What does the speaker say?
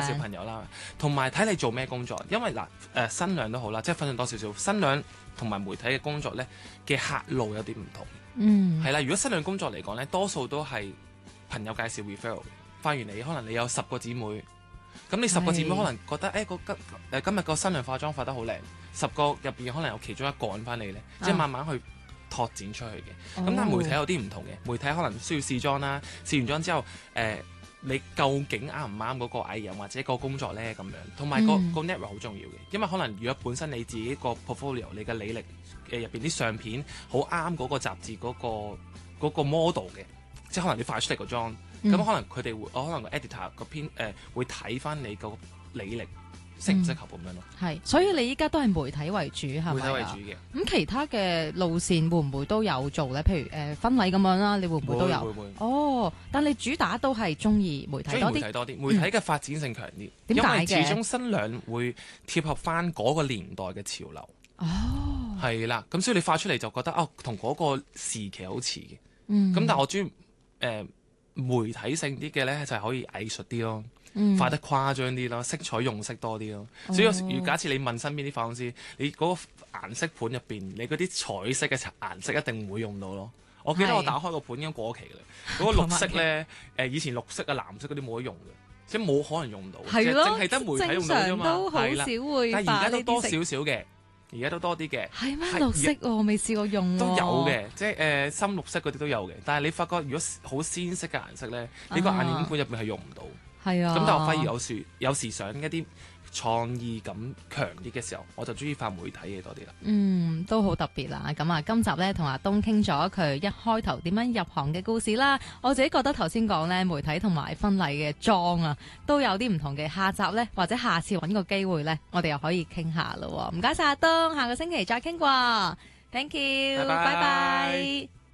小朋友啦，同埋睇你做咩工作。因為新娘都好啦，即係分享多少少新娘同埋媒體嘅工作咧嘅客路有啲唔同。係啦，如果新娘工作嚟講咧，多數都係朋友介紹 referral， 發完你可能你有10個姊妹，咁你10個姊妹可能覺得今日個新娘化妝化得好靚，10個入邊可能有其中一個揾翻你咧，即係慢慢去拓展出去嘅。咁但係媒體有啲唔同嘅，媒體可能需要試妝啦，試完妝之後你究竟啱唔啱嗰個藝人或者個工作咧咁樣，同埋個 network 好重要嘅，因為可能如果本身你自己個 portfolio 你嘅履歷入邊啲相片好啱嗰個雜誌嗰個 model 嘅，即係可能你化出嚟個妝，咁可能佢哋會可能個 editor 個編會睇翻你個履歷適唔適合咁樣咯。 係，所以你依家都係媒體為主係咪？ 媒體為主嘅。 咁其他嘅路線會唔會都有做咧？譬如婚禮咁樣啦，你會唔會都有？ 會。 哦，但你主打都係中意媒體多啲。 媒體多啲，媒體嘅發展性強啲。 點解嘅？ 因為始終新娘會貼合翻嗰個年代嘅潮流。 哦。 係啦，咁所以你化出嚟就覺得同嗰個時期好似嘅。咁但係我中意媒體性啲嘅咧，就係可以藝術啲咯。化得誇張啲咯，色彩用色多啲咯。所以如假設你問身邊啲化妝師，你嗰個顏色盤入邊，你嗰啲彩色嘅顏色一定唔會用到咯。我記得我打開個盤已經過期啦。嗰個綠色咧，以前綠色啊、藍色嗰啲冇得用嘅，即係冇可能用到， 係咯， 淨係得媒體用到啫嘛。 都好少會， 但係而家都多少少嘅，而家都多啲嘅。 係咩？綠色我未試過用。 都有嘅，即係深綠色嗰啲都有嘅。但係你發覺如果好鮮色嘅顏色咧，呢個眼影盤入邊係用唔到。 係啊， 咁但我反而有時想一啲創意感強啲嘅時候，我就中意化媒體嘅多啲啦。 都好特別啦。咁啊，今集咧同阿東傾咗佢一開頭點樣入行嘅故事啦。我自己覺得頭先講咧媒體同埋婚禮嘅妝啊，都有啲唔同嘅。下集咧或者下次揾個機會咧，我哋又可以傾下咯。唔該晒阿東，下個星期再傾過。Thank you，拜拜。